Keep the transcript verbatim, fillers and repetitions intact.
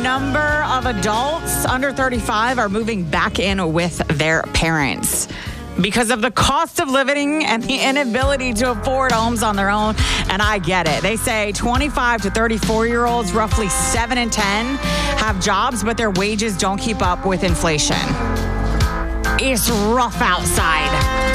number of adults under thirty-five are moving back in with their parents because of the cost of living and the inability to afford homes on their own. And I get it. They say twenty-five to thirty-four year olds, roughly seven in ten, have jobs, but their wages don't keep up with inflation. It's rough outside.